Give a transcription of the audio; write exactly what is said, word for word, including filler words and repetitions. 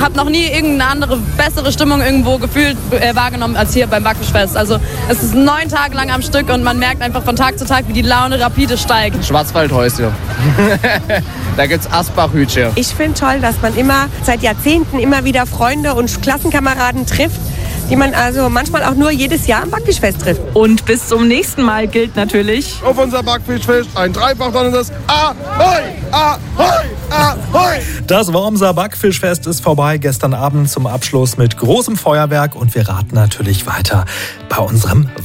Ich habe noch nie irgendeine andere, bessere Stimmung irgendwo gefühlt äh, wahrgenommen als hier beim Backfischfest. Also es ist neun Tage lang am Stück und man merkt einfach von Tag zu Tag, wie die Laune rapide steigt. Schwarzwaldhäuschen. Da gibt's Asbachhütchen. Ich finde toll, dass man immer seit Jahrzehnten immer wieder Freunde und Klassenkameraden trifft, die man also manchmal auch nur jedes Jahr am Backfischfest trifft. Und bis zum nächsten Mal gilt natürlich: Auf unser Backfischfest ein dreifach donnerndes Ahoi, Ahoi, Ahoi. Das Wormser Backfischfest ist vorbei. Gestern Abend zum Abschluss mit großem Feuerwerk. Und wir raten natürlich weiter bei unserem